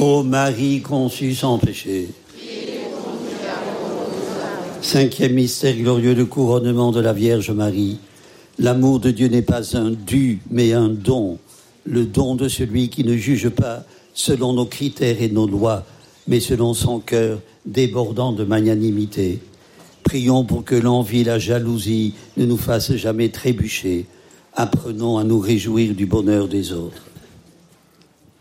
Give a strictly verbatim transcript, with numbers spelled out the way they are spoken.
Ô Marie conçue sans péché. Cinquième mystère glorieux, le couronnement de la Vierge Marie. L'amour de Dieu n'est pas un dû, mais un don. Le don de celui qui ne juge pas selon nos critères et nos lois, mais selon son cœur débordant de magnanimité. Prions pour que l'envie et la jalousie ne nous fassent jamais trébucher. Apprenons à nous réjouir du bonheur des autres.